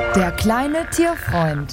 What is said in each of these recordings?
Der kleine Tierfreund.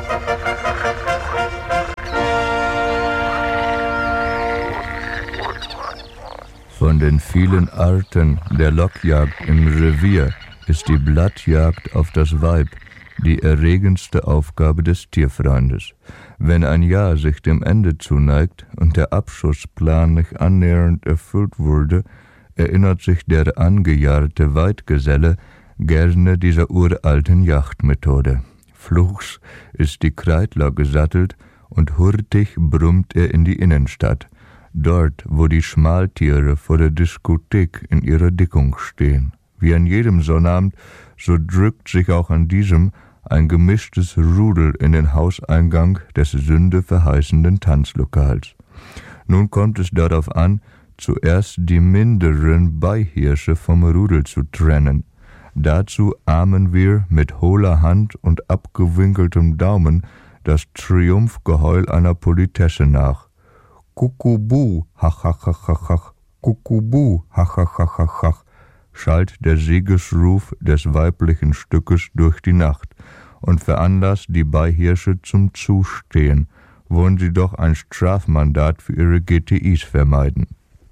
Von den vielen Arten der Lockjagd im Revier ist die Blattjagd auf das Weib die erregendste Aufgabe des Tierfreundes. Wenn ein Jahr sich dem Ende zuneigt und der Abschussplan nicht annähernd erfüllt wurde, erinnert sich der angejahrte Weidgeselle gerne dieser uralten Jagdmethode. Flugs ist die Kreidler gesattelt und hurtig brummt er in die Innenstadt, dort, wo die Schmaltiere vor der Diskothek in ihrer Dickung stehen. Wie an jedem Sonnabend, so drückt sich auch an diesem ein gemischtes Rudel in den Hauseingang des sündeverheißenden Tanzlokals. Nun kommt es darauf an, zuerst die minderen Beihirsche vom Rudel zu trennen. Dazu ahmen wir mit hohler Hand und abgewinkeltem Daumen das Triumphgeheul einer Politesse nach. Kuckubu, hachachachachach, Kuckubu, hachachachachach, schallt der Siegesruf des weiblichen Stückes durch die Nacht und veranlasst die Beihirsche zum Zustehen, wollen sie doch ein Strafmandat für ihre GTIs vermeiden.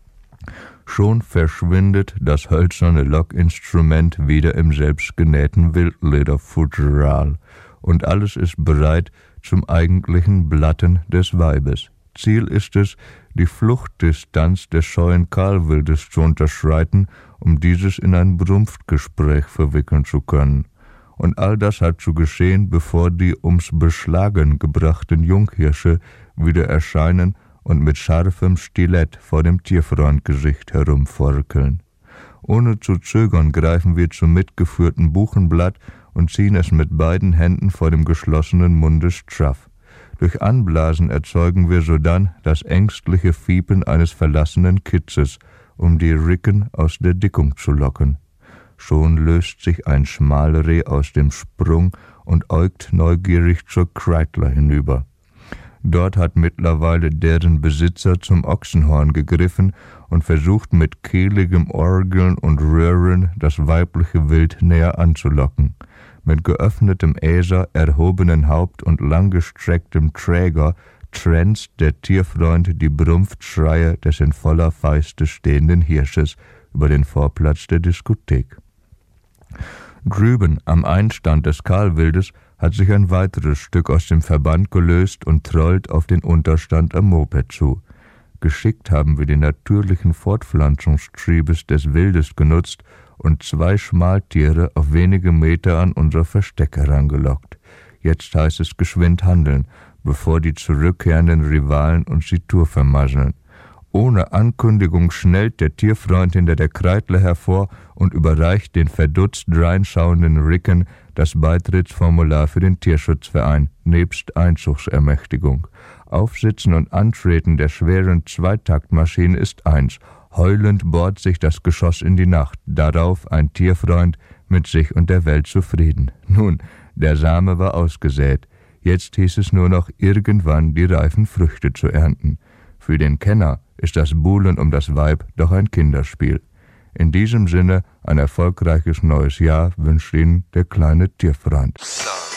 Schon verschwindet das hölzerne Lockinstrument wieder im selbstgenähten Wildlederfutteral und alles ist bereit zum eigentlichen Blatten des Weibes. Ziel ist es, die Fluchtdistanz des scheuen Kahlwildes zu unterschreiten, um dieses in ein Brumpfgespräch verwickeln zu können. Und all das hat zu geschehen, bevor die ums Beschlagen gebrachten Junghirsche wieder erscheinen und mit scharfem Stilett vor dem Tierfreundgesicht herumforkeln. Ohne zu zögern greifen wir zum mitgeführten Buchenblatt und ziehen es mit beiden Händen vor dem geschlossenen Munde straff. Durch Anblasen erzeugen wir sodann das ängstliche Fiepen eines verlassenen Kitzes, um die Ricken aus der Dickung zu locken. Schon löst sich ein Schmalreh aus dem Sprung und äugt neugierig zur Kreidler hinüber. Dort hat mittlerweile deren Besitzer zum Ochsenhorn gegriffen und versucht mit kehligem Orgeln und Röhren das weibliche Wild näher anzulocken. Mit geöffnetem Äser, erhobenen Haupt und langgestrecktem Träger trennt der Tierfreund die Brumpfschreie des in voller Feiste stehenden Hirsches über den Vorplatz der Diskothek. Drüben am Einstand des Kahlwildes hat sich ein weiteres Stück aus dem Verband gelöst und trollt auf den Unterstand am Moped zu. Geschickt haben wir den natürlichen Fortpflanzungstriebes des Wildes genutzt und 2 Schmaltiere auf wenige Meter an unser Versteck herangelockt. Jetzt heißt es geschwind handeln, bevor die zurückkehrenden Rivalen uns die Tour vermasseln. Ohne Ankündigung schnellt der Tierfreund hinter der Kreidler hervor und überreicht den verdutzt reinschauenden Ricken das Beitrittsformular für den Tierschutzverein, nebst Einzugsermächtigung. Aufsitzen und Antreten der schweren Zweitaktmaschine ist eins. Heulend bohrt sich das Geschoss in die Nacht, darauf ein Tierfreund mit sich und der Welt zufrieden. Nun, der Same war ausgesät. Jetzt hieß es nur noch, irgendwann die reifen Früchte zu ernten. Für den Kenner ist das Buhlen um das Weib doch ein Kinderspiel. In diesem Sinne ein erfolgreiches neues Jahr wünscht Ihnen der kleine Tierfreund.